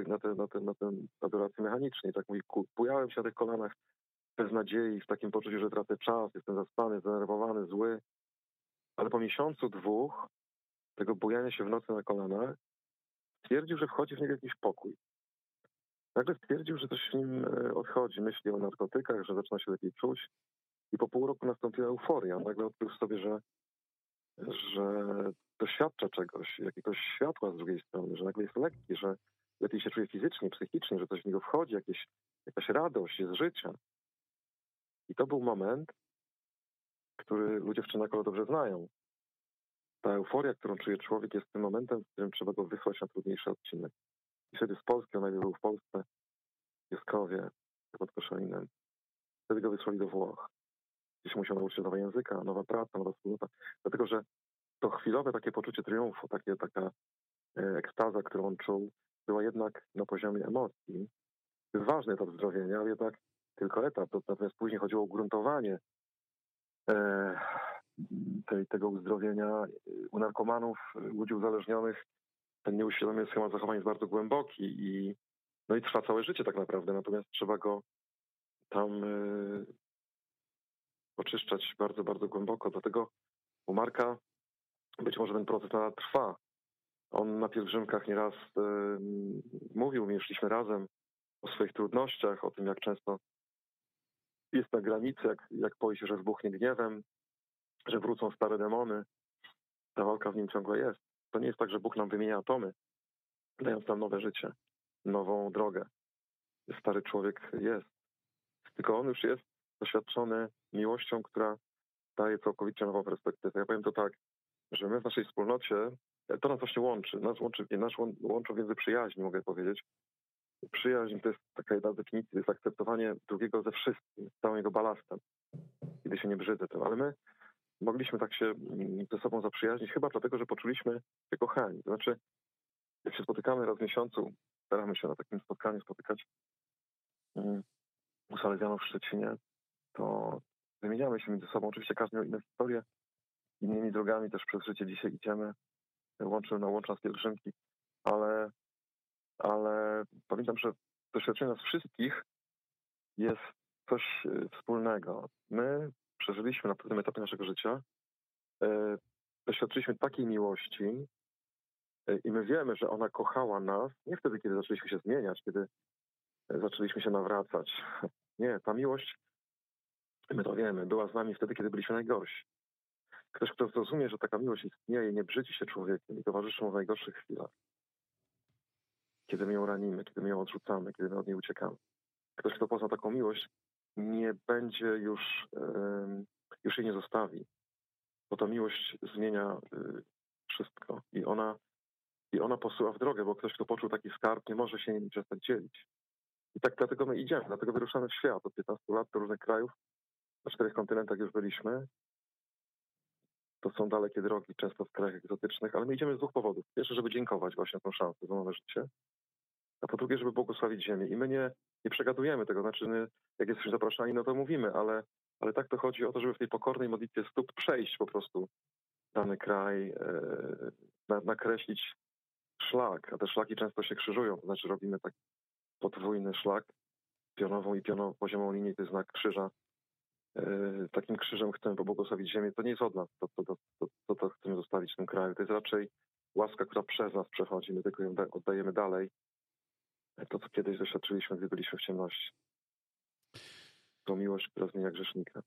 na tę adorację mechanicznie. Tak mówi, bujałem się na tych kolanach bez nadziei, w takim poczuciu, że tracę czas, jestem zaspany, zdenerwowany, zły. Ale po miesiącu, 2 tego bujania się w nocy na kolanach stwierdził, że wchodzi w niego jakiś pokój. Nagle stwierdził, że coś w nim odchodzi, myśli o narkotykach, że zaczyna się lepiej czuć i po pół roku nastąpiła euforia. Nagle odkrył sobie, że doświadcza czegoś, jakiegoś światła z drugiej strony, że nagle jest lekki, że lepiej się czuje fizycznie, psychicznie, że coś w niego wchodzi, jakaś radość jest życia. I to był moment, który ludzie w Czarnakole dobrze znają. Ta euforia, którą czuje człowiek, jest tym momentem, w którym trzeba go wysłać na trudniejszy odcinek. I wtedy z Polski, on najpierw był w Polsce, w Pioskowie, pod Koszalinem. Wtedy go wysłali do Włoch. Gdzieś musiał nauczyć się nowego języka, nowa praca, nowa wspólnota. Dlatego, że to chwilowe takie poczucie triumfu, taka ekstaza, którą on czuł, była jednak na poziomie emocji. To jest ważny etap zdrowienia, ale jednak tylko etap. Natomiast później chodziło o ugruntowanie tego uzdrowienia u narkomanów, ludzi uzależnionych. Ten nieuświadomiony schemat zachowań jest bardzo głęboki i trwa całe życie tak naprawdę. Natomiast trzeba go tam oczyszczać bardzo, bardzo głęboko. Dlatego u Marka być może ten proces nadal trwa. On na pielgrzymkach nieraz mówił, my szliśmy razem o swoich trudnościach, o tym, jak często jest na granicy, jak boi się, że wybuchnie gniewem, że wrócą stare demony. Ta walka w nim ciągle jest. To nie jest tak, że Bóg nam wymienia atomy, dając nam nowe życie, nową drogę. Stary człowiek jest. Tylko on już jest doświadczony miłością, która daje całkowicie nową perspektywę. Ja powiem to tak, że my w naszej wspólnocie, to nas właśnie łączy. Łączą więzy przyjaźni, mogę powiedzieć. Przyjaźń to jest taka jedna z definicji, to jest akceptowanie drugiego ze wszystkim, z całym jego balastem, kiedy się nie brzydzę tym. Ale my mogliśmy tak się ze sobą zaprzyjaźnić chyba dlatego, że poczuliśmy się kochani. To znaczy, jak się spotykamy raz w miesiącu, staramy się na takim spotkaniu spotykać u Salezjanów w Szczecinie, to wymieniamy się między sobą. Oczywiście każdy miał inną historię, innymi drogami też przez życie dzisiaj idziemy, łączą nas pielgrzymki, ale pamiętam, że doświadczenie nas wszystkich jest coś wspólnego. My przeżyliśmy na pewnym etapie naszego życia, doświadczyliśmy takiej miłości i my wiemy, że ona kochała nas nie wtedy, kiedy zaczęliśmy się zmieniać, kiedy zaczęliśmy się nawracać. Nie, ta miłość, my to wiemy, była z nami wtedy, kiedy byliśmy najgorsi. Ktoś, kto zrozumie, że taka miłość istnieje, nie brzydzi się człowiekiem i towarzyszy mu w najgorszych chwilach. Kiedy my ją ranimy, kiedy my ją odrzucamy, kiedy my od niej uciekamy. Ktoś, kto pozna taką miłość, nie będzie już jej nie zostawi. Bo ta miłość zmienia wszystko. I ona posyła w drogę, bo ktoś, kto poczuł taki skarb, nie może się nim przestać dzielić. I tak dlatego my idziemy, dlatego wyruszamy w świat. Od 15 lat do różnych krajów, na 4 kontynentach już byliśmy. To są dalekie drogi, często w krajach egzotycznych, ale my idziemy z 2 powodów. Pierwszy, żeby dziękować właśnie za tą szansę, za nowe życie. A po drugie, żeby błogosławić ziemię. I my nie przegadujemy tego. Znaczy, jak jesteśmy zapraszani, no to mówimy, ale tak to chodzi o to, żeby w tej pokornej modlitwie stóp przejść po prostu dany kraj, nakreślić szlak. A te szlaki często się krzyżują. To znaczy robimy tak podwójny szlak, pionową i poziomą linię, to jest znak krzyża. Takim krzyżem chcemy pobłogosławić ziemię. To nie jest od nas, to chcemy zostawić w tym kraju. To jest raczej łaska, która przez nas przechodzi. My tylko ją oddajemy dalej. To, co kiedyś doświadczyliśmy, gdy byliśmy w ciemności. To miłość, która zmienia grzesznika.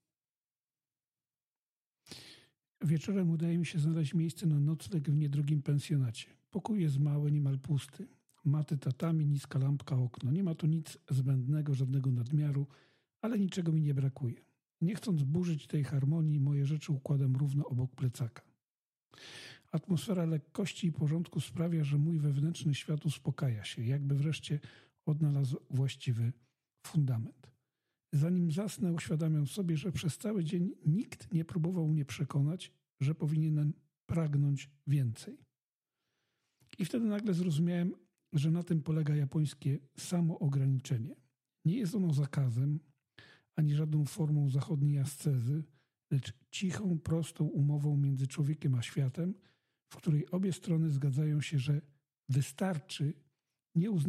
Wieczorem udaje mi się znaleźć miejsce na nocleg w niedrogim pensjonacie. Pokój jest mały, niemal pusty. Maty, tatami, niska lampka, okno. Nie ma tu nic zbędnego, żadnego nadmiaru, ale niczego mi nie brakuje. Nie chcąc burzyć tej harmonii, moje rzeczy układam równo obok plecaka. Atmosfera lekkości i porządku sprawia, że mój wewnętrzny świat uspokaja się, jakby wreszcie odnalazł właściwy fundament. Zanim zasnę, uświadamiam sobie, że przez cały dzień nikt nie próbował mnie przekonać, że powinienem pragnąć więcej. I wtedy nagle zrozumiałem, że na tym polega japońskie samoograniczenie. Nie jest ono zakazem, ani żadną formą zachodniej ascezy, lecz cichą, prostą umową między człowiekiem a światem, w której obie strony zgadzają się, że wystarczy nie uznać